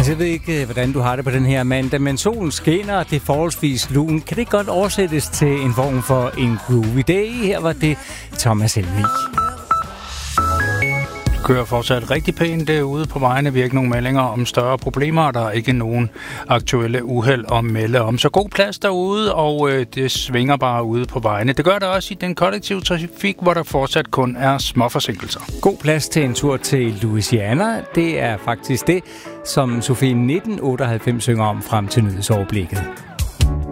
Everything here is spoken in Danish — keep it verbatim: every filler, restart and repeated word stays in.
Altså, jeg ved ikke, hvordan du har det på den her mandag, men solen skinner, og det er forholdsvis lun. Kan det godt oversættes til en form for en groovy day? Her var det Thomas Helmig. Kører fortsat rigtig pænt derude på vejene. Vi har ikke nogen meldinger om større problemer, og der er ikke nogen aktuelle uheld at melde om. Så god plads derude, og øh, det svinger bare ude på vejene. Det gør det også i den kollektive trafik, hvor der fortsat kun er små forsinkelser. God plads til en tur til Louisiana. Det er faktisk det, som Sofie nitten otteoghalvfems synger om frem til nyhedsoverblikket.